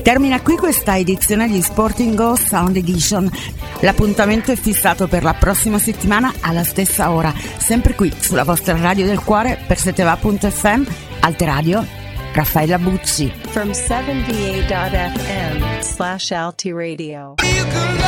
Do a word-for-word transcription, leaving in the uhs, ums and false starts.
Termina qui questa edizione di Sporting Go Sound Edition. L'appuntamento è fissato per la prossima settimana alla stessa ora, sempre qui sulla vostra radio del cuore per seteva punto effe emme, Alte Radio, Raffaella Bucci. From seventy-eight dot effe emme slash Alti Radio.